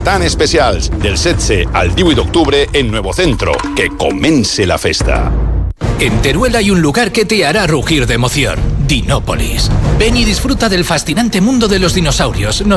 Tan especials, del 16 al 18 d'octubre en Nuevo Centro. Que comience la festa. En Teruel hay un lugar que te hará rugir de emoción. Dinópolis. Ven y disfruta del fascinante mundo de los dinosaurios.